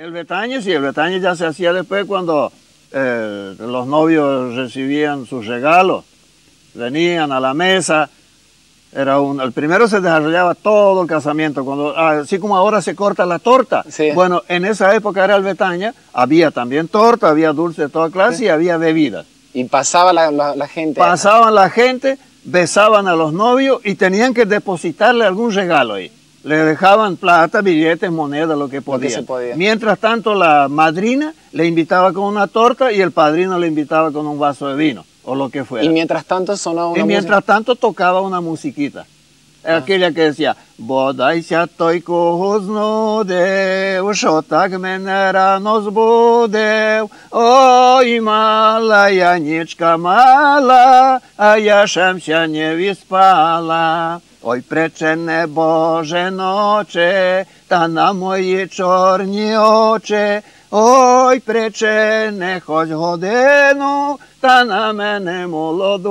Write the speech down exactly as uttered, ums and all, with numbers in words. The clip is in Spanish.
El Betañe, sí, el Betañe ya se hacía después cuando eh, los novios recibían sus regalos, venían a la mesa. Era un, el primero se desarrollaba todo el casamiento, cuando, así como ahora se corta la torta. Sí. Bueno, en esa época era el Betaña, había también torta, había dulce de toda clase, sí, y había bebidas. Y pasaba la, la, la gente. Pasaban la gente, besaban a los novios y tenían que depositarle algún regalo ahí. Le dejaban plata, billetes, monedas, lo que podían. Lo que se podía. Mientras tanto, la madrina le invitaba con una torta y el padrino le invitaba con un vaso de vino, o lo que fuera. Y mientras tanto sonaba una Y mientras música. tanto tocaba una musiquita. Ah. Aquella que decía, Bodajся toj koznodeu, šotak menera nos budeu, oj mala Janička mala, a ja šem się nie vyspala. Oj prečene Bože noče, ta na moji čorni oče, oj prečene hoď hodinu, ta na mene молоду.